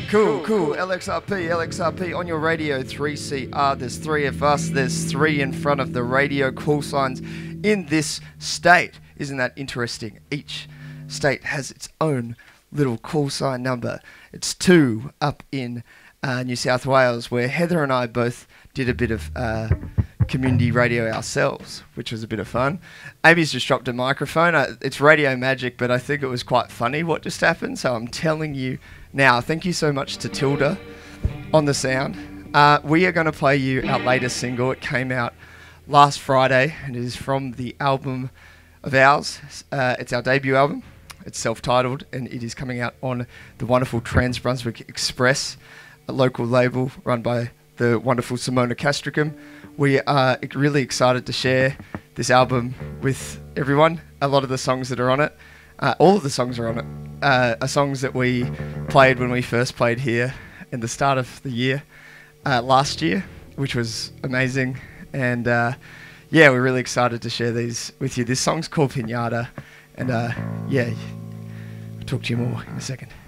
Cool. LXRP on your radio, 3CR. There's three of us. There's three in front of the radio call signs in this state. Isn't that interesting? Each state has its own little call sign number. It's 2 up in New South Wales, where Heather and I both did a bit of community radio ourselves, which was a bit of fun. Amy's just dropped a microphone. It's radio magic, but I think it was quite funny what just happened, so I'm telling you now. Thank you so much to Tilda on the sound. We are going to play you our latest single. It came out last Friday and it is from the album of ours. It's our debut album. It's self-titled and it is coming out on the wonderful Trans Brunswick Express, a local label run by the wonderful Simona Castricum. We are really excited to share this album with everyone. A lot of the songs that are on it, all of the songs are on it, are songs that we played when we first played here in the start of the year, last year, which was amazing. And yeah, we're really excited to share these with you. This song's called Pinata, and yeah, I'll talk to you more in a second.